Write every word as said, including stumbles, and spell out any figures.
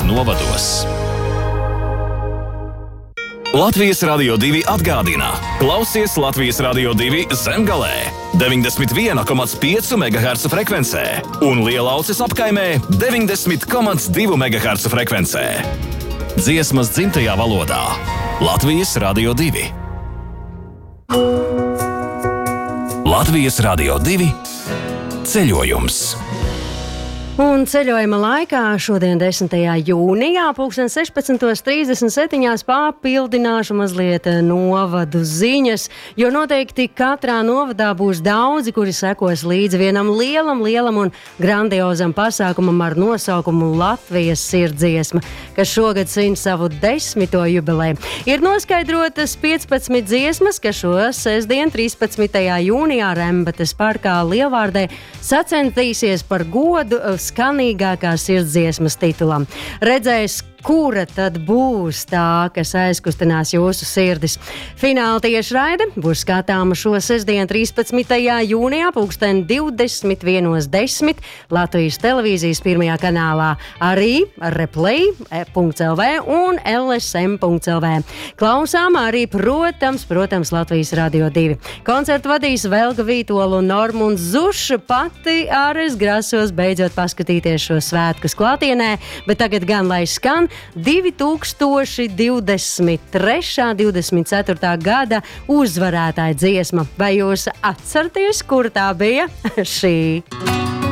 novados. Latvijas Radio divi atgādina. Klausies Latvijas Radio divi Zemgalē deviņdesmit viena komats pieci megaherca frekvencē un Lielauces apkaimē deviņdesmit komats divi megaherca frekvencē. Dziesmas dzimtajā valodā. Latvijas Radio divi. Latvijas Radio divi ceļojums. Un ceļojuma laikā šodien desmitajā jūnijā pulksten sešpadsmit trīsdesmit septiņi papildināšu mazliet novadu ziņas, jo noteikti katrā novadā būs daudzi, kuri sekos līdzi vienam lielam, lielam un grandiozam pasākumam ar nosaukumu Latvijas sirdsdziesma, kas šogad svin savu desmito jubileju. Ir noskaidrotas piecpadsmit dziesmas, kas šo sestdien trīspadsmitajā jūnijā Rembates parkā Lielvārdē sacensties par godu skanīgākās sirdsdziesmas titulam. Redzēs, kura tad būs tā, kas aizkustinās jūsu sirdis. Fināla tiešraide būs skatāma šo sestdien trīspadsmitajā jūnijā pulksten divdesmit viena desmit Latvijas televīzijas pirmajā kanālā, arī replay punkts el vē un el es em punkts el vē. Klausām arī, protams, protams, Latvijas Radio divi. Koncertu vadīs Velga Vītola un Normunds Zuša, pati arī es grasos beidzot paskatīties šo svētkus klātienē, bet tagad gan lai skan divi tūkstoši divdesmit trešā divdesmit ceturtā gada uzvarētāja dziesma. Vai jūs atceraties, kur tā bija? Šī.